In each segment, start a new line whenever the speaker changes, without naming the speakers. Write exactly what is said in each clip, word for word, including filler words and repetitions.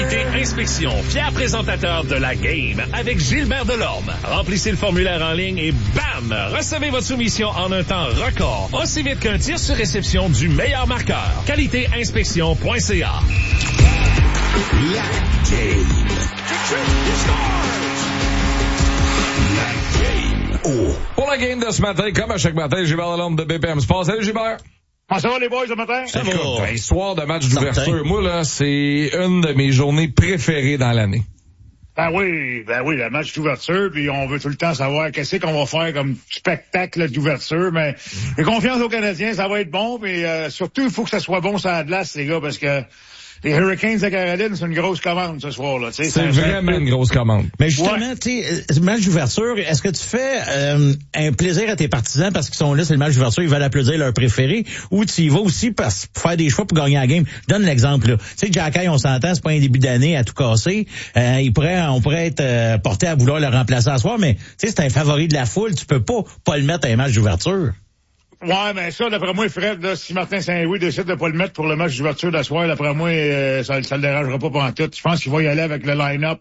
Qualité Inspection, fier présentateur de la game avec Gilbert Delorme. Remplissez le formulaire en ligne et bam! Recevez votre soumission en un temps record. Aussi vite qu'un tir sur réception du meilleur marqueur. qualité inspection point c a.
La game. La game. Oh.
Pour la game de ce matin, comme à chaque matin, Gilbert Delorme de B P M Sports. Salut Gilbert!
Comment ça va les boys ce matin?
Ça va. Ben, soir de match d'ouverture, moi là, c'est une de mes journées préférées dans l'année.
Ben oui, ben oui, le match d'ouverture, puis on veut tout le temps savoir qu'est-ce qu'on va faire comme spectacle d'ouverture, mais j'ai confiance aux Canadiens, ça va être bon, mais euh, surtout, il faut que ça soit bon sur la glace, les gars, parce que les Hurricanes de Caroline, c'est une grosse commande ce soir-là. C'est,
c'est vraiment une grosse commande.
Mais justement, ouais. tu sais, match d'ouverture, est-ce que tu fais euh, un plaisir à tes partisans parce qu'ils sont là, c'est le match d'ouverture, ils veulent applaudir leur préféré, ou tu y vas aussi pour faire des choix pour gagner la game? Je donne l'exemple, là. Tu sais, Jacky, on s'entend, c'est pas un début d'année à tout casser. Euh, il pourrait, on pourrait être euh, porté à vouloir le remplacer à soir, mais tu sais, c'est un favori de la foule, tu peux pas pas le mettre à un match d'ouverture.
Ouais, mais ça, d'après moi, Fred, là, si Martin Saint-Louis décide de pas le mettre pour le match d'ouverture d'asseoir, d'après moi, euh, ça, ça le dérangera pas pendant tout. Je pense qu'il va y aller avec le line-up,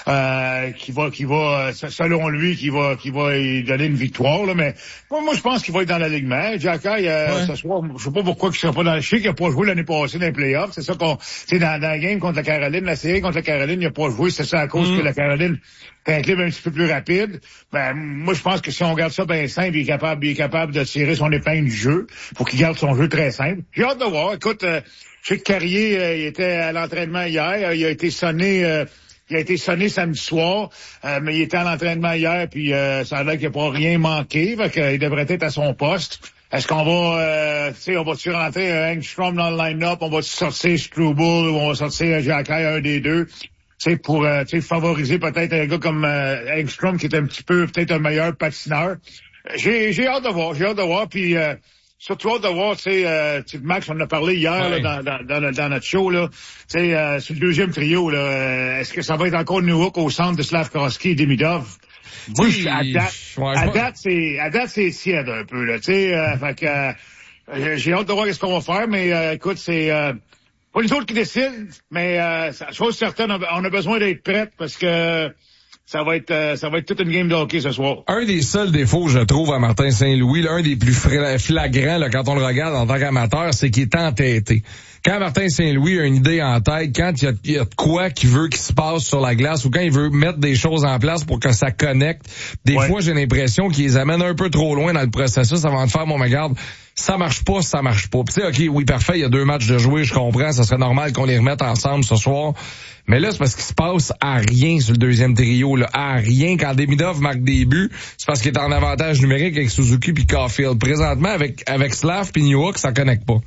euh, qui va, qui va, selon lui, qui va, qui va y donner une victoire, là. Mais moi, moi je pense qu'il va être dans l'alignement. Jacky, euh, ouais. ce soir, je sais pas pourquoi il sera pas dans le chic, il a pas joué l'année passée dans les playoffs. C'est ça qu'on, c'est dans, dans la game contre la Caroline, la série contre la Caroline, il a pas joué. C'est ça à cause mmh. que la Caroline t'as un clip un petit peu plus rapide. Ben, moi, je pense que si on garde ça bien simple, il est capable, il est capable de tirer son épingle du jeu. Faut qu'il garde son jeu très simple. J'ai hâte de voir. Écoute, euh, je sais que Carrier, euh, il était à l'entraînement hier. Euh, il a été sonné, euh, il a été sonné samedi soir, euh, mais il était à l'entraînement hier, puis euh, ça a l'air qu'il n'a pas rien manqué. Fait qu'il devrait être à son poste. Est-ce qu'on va, euh, tu sais, on va-tu rentrer un Engstrom dans le line-up, on va sortir Struble, ou on va sortir Jacky, un des deux? C'est pour euh, favoriser peut-être un gars comme euh, Engstrom qui est un petit peu peut-être un meilleur patineur. J'ai j'ai hâte de voir, j'ai hâte de voir, puis euh, surtout hâte de voir, tu sais, euh, Max, on en a parlé hier ouais. là, dans, dans, dans, dans notre show, là, tu sais, euh, sur le deuxième trio, là, euh, est-ce que ça va être encore Newhook au centre de Slavkovski et Demidov? Oui, à date, ouais, à date, c'est à date c'est tiède un peu, là, tu sais, euh, fait que euh, j'ai hâte de voir ce qu'on va faire, mais euh, écoute, c'est euh, pas les autres qui décident, mais euh, chose certaine, on a besoin d'être prêts parce que ça va être euh, ça va être toute une game de hockey ce soir.
Un des seuls défauts, je trouve, à Martin Saint-Louis, l'un des plus flagrants là, quand on le regarde en tant qu'amateur, c'est qu'il est entêté. Quand Martin Saint-Louis a une idée en tête, quand il y a, il y a de quoi qu'il veut qu'il se passe sur la glace ou quand il veut mettre des choses en place pour que ça connecte, des ouais. fois j'ai l'impression qu'il les amène un peu trop loin dans le processus avant de faire mon regarde. Ça marche pas, ça marche pas. Tu sais, ok, oui, parfait, il y a deux matchs de jouer, je comprends, ça serait normal qu'on les remette ensemble ce soir. Mais là, c'est parce qu'il se passe à rien sur le deuxième trio, là, à rien. Quand Demidov marque des buts, c'est parce qu'il est en avantage numérique avec Suzuki puis Caulfield. Présentement, avec avec Slav puis Newhook, ça connecte pas.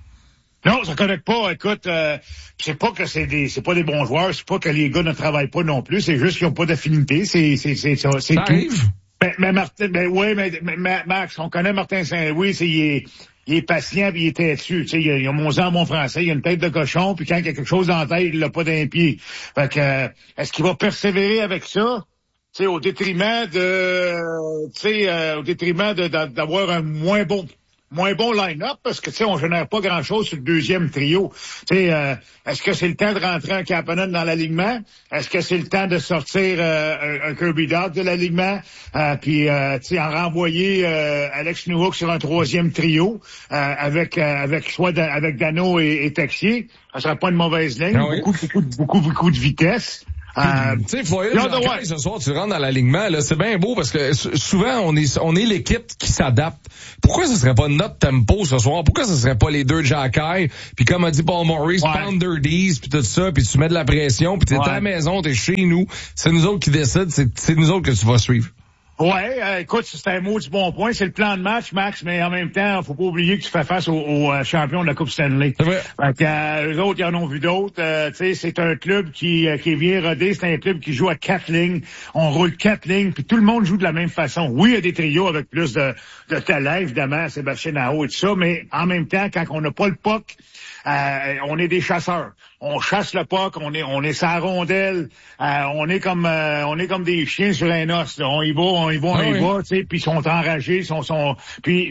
Non, ça connecte pas. Écoute, euh, c'est pas que c'est des, c'est pas des bons joueurs, c'est pas que les gars ne travaillent pas non plus, c'est juste qu'ils ont pas d'affinité, c'est, c'est, c'est, c'est, c'est
ça
tout.
Arrive.
Mais, mais Martin, ben oui, mais, mais Max, on connaît Martin Saint-Louis, c'est, il est, il est patient puis il est têtu, tu sais, il a, il a mon sang, mon français, il a une tête de cochon, puis quand il y a quelque chose en tête, il l'a pas d'un pied. Fait que, euh, est-ce qu'il va persévérer avec ça? Tu sais, au détriment de, tu sais, euh, au détriment de, de, d'avoir un moins bon, moins bon line-up, parce que, tu sais, on génère pas grand-chose sur le deuxième trio. Tu sais, euh, est-ce que c'est le temps de rentrer un Kapanen dans l'alignement? Est-ce que c'est le temps de sortir euh, un, un Kirby Dach de l'alignement? Euh, puis, euh, tu sais, en renvoyer euh, Alex Newhook sur un troisième trio euh, avec euh, avec soit da, avec Dano et, et Texier. Ça serait pas une mauvaise ligne. Ah oui. Beaucoup, beaucoup, beaucoup, beaucoup de vitesse.
Euh, tu sais, Foyer, ouais. ce soir, tu rentres dans l'alignement, là, c'est bien beau parce que souvent, on est, on est l'équipe qui s'adapte. Pourquoi ce serait pas notre tempo ce soir? Pourquoi ce serait pas les deux Jacky? Puis comme a dit Paul Maurice, ouais. Pounder D's, puis tout ça, puis tu mets de la pression, puis t'es ouais. à la maison, t'es chez nous. C'est nous autres qui décident, c'est, c'est nous autres que tu vas suivre.
Ouais, euh, écoute, c'est un mot du bon point. C'est le plan de match, Max, mais en même temps, faut pas oublier que tu fais face aux, aux euh, champions de la Coupe Stanley.
C'est vrai.
Fait que, euh, eux autres, ils en ont vu d'autres. Euh, tu sais, c'est un club qui, euh, qui est bien rodé. C'est un club qui joue à quatre lignes. On roule quatre lignes, puis tout le monde joue de la même façon. Oui, il y a des trios avec plus de, de talent, évidemment, Sébastien Aho et tout ça, mais en même temps, quand on n'a pas le puck, euh, on est des chasseurs. On chasse le puck, on est, on est sa rondelle, euh, on est comme, euh, on est comme des chiens sur un os. Là. On y va, on y va, on ah y oui. va, tu sais, puis ils sont enragés, ils sont, sont, puis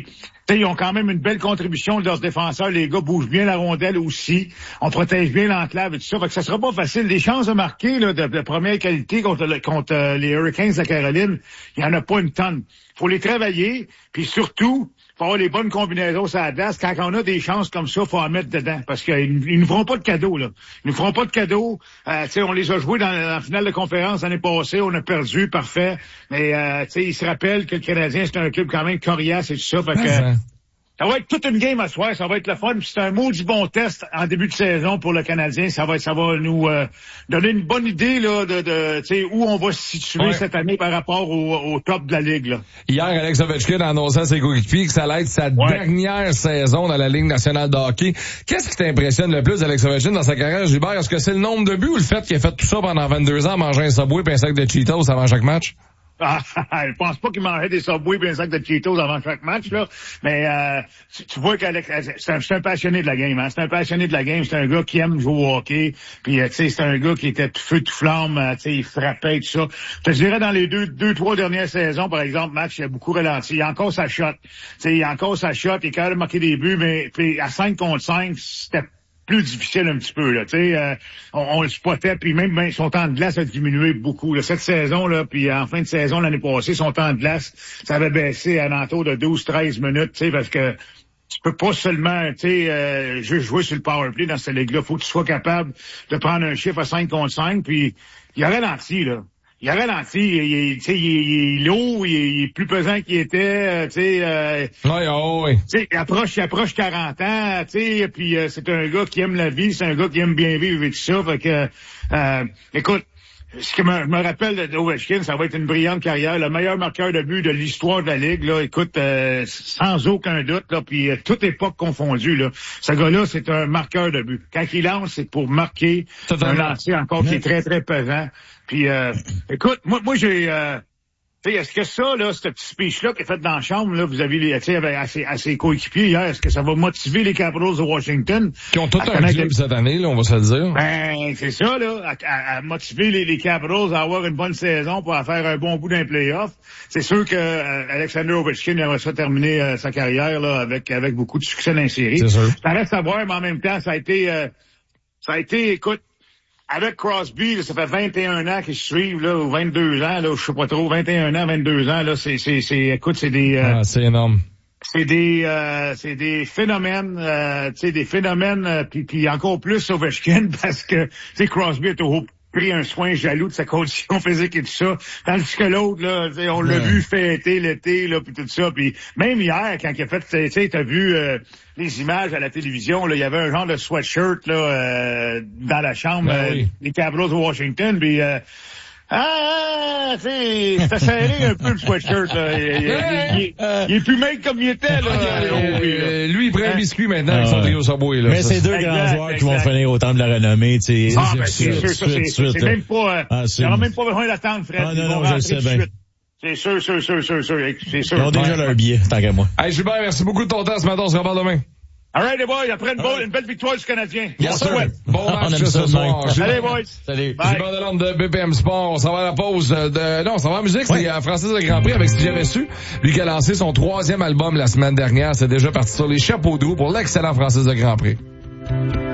sais, ils ont quand même une belle contribution de leurs défenseurs. Les gars bougent bien la rondelle aussi. On protège bien l'enclave et tout ça. Fait que ça sera pas facile. Les chances de marquer là, de, de première qualité contre, le, contre euh, les Hurricanes de Caroline, il y en a pas une tonne. Faut les travailler, puis surtout, faut avoir les bonnes combinaisons sur la glace. Quand on a des chances comme ça, faut en mettre dedans. Parce qu'ils ils nous feront pas de cadeaux, là. Ils nous feront pas de cadeaux. Euh, tu sais, on les a joués dans, dans la finale de conférence l'année passée. On a perdu, parfait. Mais, euh, tu sais, ils se rappellent que le Canadien, c'est un club quand même coriace et tout ça. Fait que,
ça.
ça va être toute une game à soir, ça va être le fun. Puis c'est un maudit bon test en début de saison pour le Canadien. Ça va, ça va nous euh, donner une bonne idée là de, de tu sais où on va se situer ouais. cette année par rapport au, au top de la ligue. Là.
Hier, Alex Ovechkin a annoncé à ses coéquipiers que ça allait être sa ouais. dernière saison dans la Ligue nationale de hockey. Qu'est-ce qui t'impressionne le plus, Alex Ovechkin, dans sa carrière, Gilbert? Est-ce que c'est le nombre de buts ou le fait qu'il a fait tout ça pendant vingt-deux ans, manger un Subway et un sac de Cheetos avant chaque match?
Ah, je pense pas qu'il mangeait des Subway et un sac de Cheetos avant chaque match, là. Mais euh, tu, tu vois qu'Alex, c'est un, c'est un passionné de la game, hein. C'est un passionné de la game, c'est un gars qui aime jouer au hockey. Puis euh, tu sais, c'est un gars qui était tout feu, tout flamme, euh, tu sais, il frappait et tout ça. Je te dirais dans les deux, deux, trois dernières saisons, par exemple, match, il a beaucoup ralenti. Il a encore sa shot. Tu sais, il a encore sa shot, il est capable de marquer des buts, mais puis à cinq contre cinq, c'était plus difficile un petit peu, là, tu sais, euh, on, on le spottait, puis même ben, son temps de glace a diminué beaucoup, là, cette saison, là, puis en fin de saison, l'année passée, son temps de glace, ça avait baissé à l'entour de douze treize minutes, tu sais, parce que tu peux pas seulement, tu sais, euh, juste jouer sur le power play dans cette ligue-là, faut que tu sois capable de prendre un chiffre à cinq contre cinq, puis il a ralenti, là. Il a ralenti, il est, tu sais, il est, il est lourd, il est, il est plus pesant qu'il était, tu sais. Euh,
oui, oh, oui.
Tu sais, il approche, il approche quarante ans, tu sais, puis euh, c'est un gars qui aime la vie, c'est un gars qui aime bien vivre et tout ça, fait que, euh, écoute, ce que me, je me rappelle d'Ovechkin, ça va être une brillante carrière, le meilleur marqueur de but de l'histoire de la Ligue, là, écoute, euh, sans aucun doute, là, puis euh, toute époque confondue, là. Ce gars-là, c'est un marqueur de but. Quand il lance, c'est pour marquer, un lancer encore qui est très, très pesant. Puis, euh, écoute, moi, moi j'ai... Euh, tu sais, est-ce que ça, là, ce petit speech-là qui est fait dans la chambre, là, vous avez les, tu sais, à ses, à ses coéquipiers hier, est-ce que ça va motiver les Capitals de Washington?
Qui ont tout un club les... cette année, là, on va se le dire.
Ben, c'est ça, là, à, à, à motiver les, les Capitals à avoir une bonne saison pour faire un bon bout d'un play-off. C'est sûr que euh, Alexander Ovechkin aimerait ça terminer euh, sa carrière, là, avec, avec beaucoup de succès dans les séries.
C'est sûr.
Ça reste à voir, mais en même temps, ça a été, euh, ça a été, écoute, avec Crosby, là, ça fait vingt et un ans qu'ils suivent, là, ou vingt-deux ans, là, je sais pas trop, vingt et un ans, vingt-deux ans, là, c'est, c'est, c'est, écoute, c'est des, euh,
ah, c'est énorme.
C'est des, euh, c'est des phénomènes, euh, tu sais, des phénomènes, euh, puis, puis encore plus Ovechkin, parce que, tu sais, Crosby a toujours pris un soin jaloux de sa condition physique et tout ça, tandis que l'autre, là, on l'a ouais. vu fêter l'été, là, puis tout ça, puis même hier, quand il a fait, tu sais, t'as vu euh, les images à la télévision, là, il y avait un genre de sweatshirt, là, euh, dans la chambre, ben, euh, oui. les Capitals de Washington, puis euh, ah, tu sais, c'était serré un peu le sweatshirt, là. Il, il, il, il, il est plus mec comme il était, là.
Euh, euh, lui, il prend un biscuit maintenant avec son trio Subway, là.
Mais c'est deux exact, grands joueurs exact. qui vont finir au temps de la renommée, tu sais.
Ah, ben, c'est sûr, ça, c'est, c'est, c'est même pas, euh, ah, il n'y aura même pas besoin d'attendre, Fred.
Ah, non, non, je le sais bien.
C'est sûr, sûr, sûr, sûr, sûr, c'est sûr.
Ils ont déjà leur billet, tant qu'à moi.
Hey, Gilbert, merci beaucoup de ton temps ce matin, on se reparle demain.
All right, les boys, après une, bonne, une belle victoire du Canadien.
Yes, sir. Bon match ce soir.
Salut, boys.
Salut. Gilbert Delorme de B P M Sport. On s'en va à la pause de, non, on s'en va en musique. Ouais. C'est à Francis de Grand Prix avec Si j'avais su. Lui qui a lancé son troisième album la semaine dernière. C'est déjà parti sur les chapeaux de roue pour l'excellent Francis de Grand Prix.